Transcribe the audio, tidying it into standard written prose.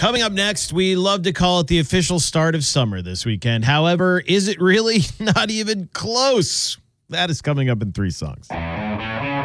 Coming up next, we love to call it the official start of summer this weekend. However, is it really? Not even close. That is coming up in 3 songs.